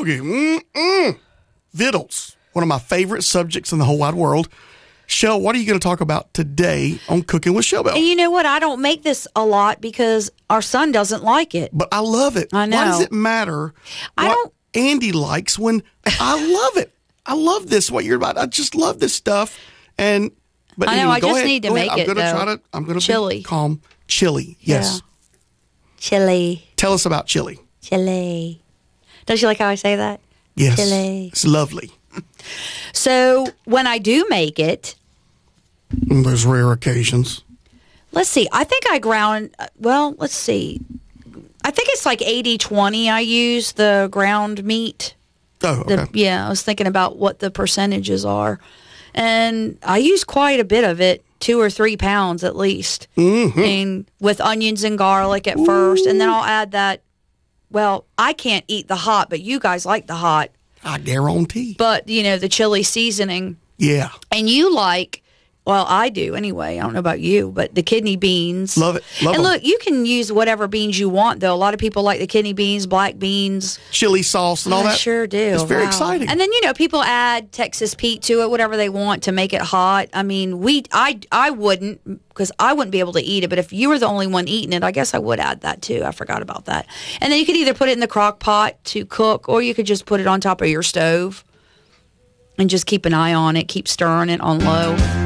pierogi. Vittles, one of my favorite subjects in the whole wide world. Shell, what are you going to talk about today on Cooking with Shell Bell? And you know what? I don't make this a lot because our son doesn't like it. But I love it. I know. Why does it matter what Andy likes when I love it? I love this, what you're about. I just love this stuff. But I know, anyway, I just need to make it, I'm going to chili. be calm. Chili, yes. Yeah. Chili. Tell us about chili. Chili. Don't you like how I say that? Yes. Chili. It's lovely. So when I do make it, there's rare occasions. Let's see. I think I ground, let's see. I think it's like 80-20 I use the ground meat. Oh, okay. I was thinking about what the percentages are. And I use quite a bit of it, 2 or 3 pounds at least. Mm-hmm. And with onions and garlic at first. And then I'll add that. Well, I can't eat the hot, but you guys like the hot. I guarantee. But, the chili seasoning. Yeah. And you like, well, I do anyway. I don't know about you, but the kidney beans. Love it. Love and them. Look, you can use whatever beans you want, though. A lot of people like the kidney beans, black beans. Chili sauce and all that. I sure do. It's very exciting. And then, people add Texas Pete to it, whatever they want to make it hot. I mean, I wouldn't, because I wouldn't be able to eat it. But if you were the only one eating it, I guess I would add that, too. I forgot about that. And then you could either put it in the crock pot to cook, or you could just put it on top of your stove and just keep an eye on it, keep stirring it on low.